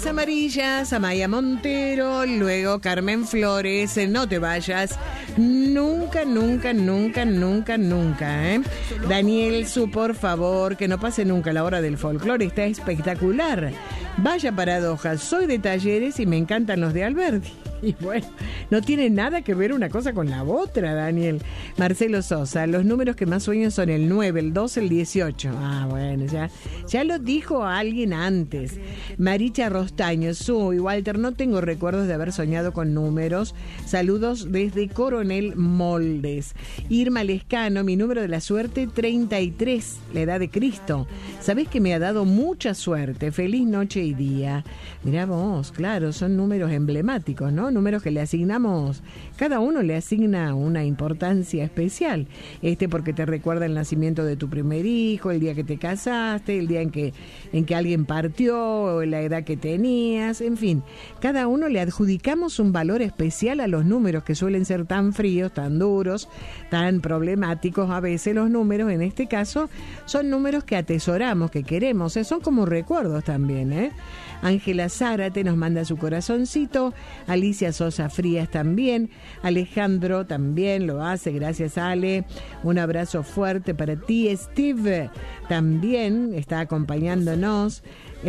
Amarillas, Amaya Montero, luego Carmen Flores, no te vayas, nunca, nunca, nunca, nunca, nunca, ¿eh? Daniel Su, por favor, que no pase nunca la hora del folclore, está espectacular. Vaya paradoja, soy de Talleres y me encantan los de Alberti. Y bueno, no tiene nada que ver una cosa con la otra, Daniel. Marcelo Sosa, los números que más sueño son el 9, el 12, el 18. Ah, bueno, ya lo dijo alguien antes. Maricha Rostaño, Su y Walter, no tengo recuerdos de haber soñado con números. Saludos desde Coronel Moldes. Irma Lescano, mi número de la suerte, 33, la edad de Cristo. Sabés que me ha dado mucha suerte. Feliz noche y día. Mirá vos, claro, son números emblemáticos, ¿no? Números que le asignamos, cada uno le asigna una importancia especial. Porque te recuerda el nacimiento de tu primer hijo, el día que te casaste, el día en que alguien partió, la edad que tenías, en fin. Cada uno le adjudicamos un valor especial a los números que suelen ser tan fríos, tan duros, tan problemáticos. A veces los números, en este caso, son números que atesoramos, que queremos, son como recuerdos también, ¿eh? Ángela Zárate nos manda su corazoncito, Alicia Sosa Frías también, Alejandro también lo hace, gracias Ale, un abrazo fuerte para ti. Steve también está acompañándonos,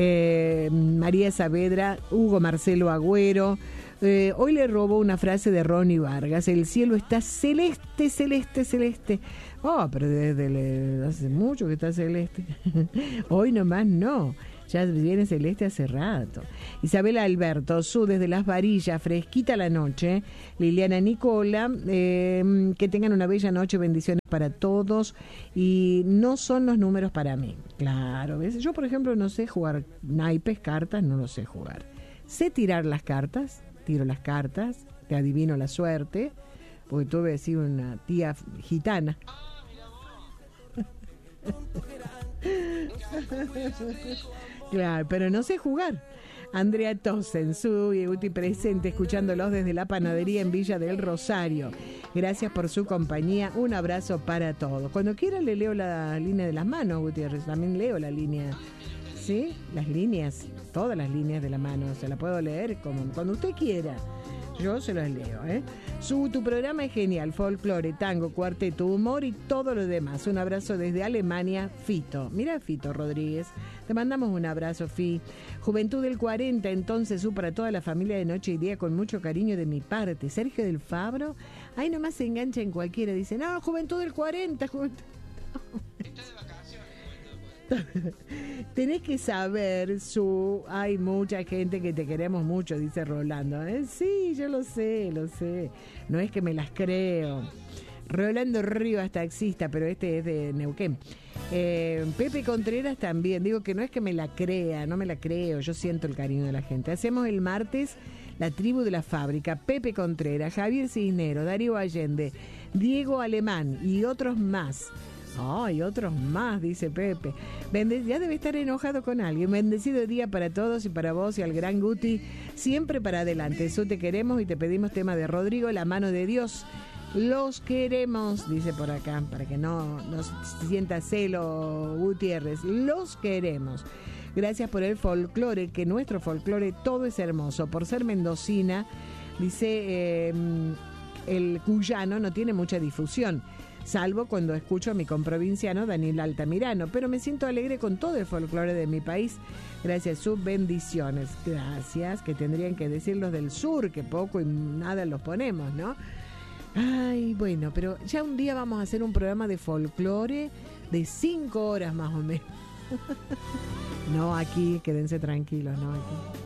María Saavedra, Hugo Marcelo Agüero. Hoy le robó una frase de Ronnie Vargas: el cielo está celeste, celeste, celeste. Oh, pero desde hace mucho que está celeste. Hoy nomás no. Ya viene celeste hace rato. Isabela Alberto, Su desde Las Varillas, fresquita la noche. Liliana Nicola, que tengan una bella noche, bendiciones para todos. Y no son los números para mí. Claro, ¿ves? Yo, por ejemplo, no sé jugar naipes, cartas, no lo sé jugar. Sé tirar las cartas, tiro las cartas, te adivino la suerte, porque tuve así una tía gitana. Claro, pero no sé jugar. Andrea Tosen, Su y Uti presente, escuchándolos desde la panadería en Villa del Rosario. Gracias por su compañía. Un abrazo para todos. Cuando quiera le leo la línea de las manos, Gutiérrez. También leo la línea. ¿Sí? Las líneas, todas las líneas de la mano. Se la puedo leer como cuando usted quiera. Yo se los leo, ¿eh? Tu programa es genial, folclore, tango, cuarteto, humor y todo lo demás. Un abrazo desde Alemania, Fito. Mira, Fito Rodríguez, te mandamos un abrazo, Fi. Juventud del 40, entonces, para toda la familia de Noche y Día, con mucho cariño de mi parte. Sergio del Fabro, ahí nomás se engancha en cualquiera, dice, no, Juventud del 40, Juventud. Está de vacaciones. Tenés que saber, hay mucha gente que te queremos mucho, dice Rolando. Sí, yo lo sé. No es que me las creo. Rolando Rivas, taxista, pero este es de Neuquén. Pepe Contreras también, digo que no es que me la crea, no me la creo, yo siento el cariño de la gente. Hacemos el martes la tribu de la fábrica, Pepe Contreras, Javier Cisnero, Darío Allende, Diego Alemán y otros más. Ay, otros más, dice Pepe. Ya debe estar enojado con alguien. Bendecido día para todos y para vos y al gran Guti. Siempre para adelante. Eso te queremos y te pedimos tema de Rodrigo, La mano de Dios. Los queremos, dice por acá, para que no sienta celo Gutiérrez. Los queremos. Gracias por el folclore, que nuestro folclore todo es hermoso. Por ser mendocina, dice, el cuyano no tiene mucha difusión, salvo cuando escucho a mi comprovinciano Daniel Altamirano, pero me siento alegre con todo el folclore de mi país. Gracias, sus bendiciones. Gracias, que tendrían que decir los del sur, que poco y nada los ponemos, ¿no? Ay, bueno, pero ya un día vamos a hacer un programa de folclore de 5 horas más o menos. No aquí, quédense tranquilos, no aquí.